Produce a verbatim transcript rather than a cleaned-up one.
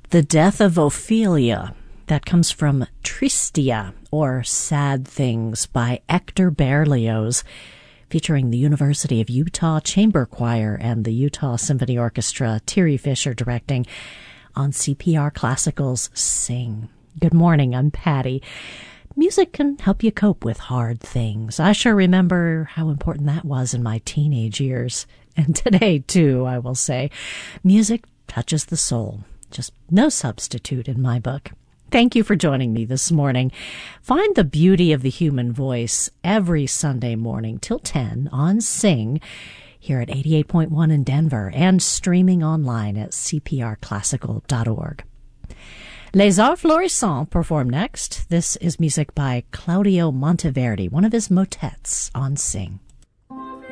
The Death of Ophelia. That comes from Tristia, or Sad Things, by Hector Berlioz, featuring the University of Utah Chamber Choir and the Utah Symphony Orchestra, Terry Fisher directing, on C P R Classical's Sing. Good morning, I'm Patty. Music can help you cope with hard things. I sure remember how important that was in my teenage years. And today, too, I will say. Music touches the soul. Just no substitute in my book. Thank you for joining me this morning. Find the beauty of the human voice every Sunday morning till ten on Sing here at eighty-eight point one in Denver and streaming online at c p r classical dot org. Les Arts Florissants perform next. This is music by Claudio Monteverdi, one of his motets on Sing.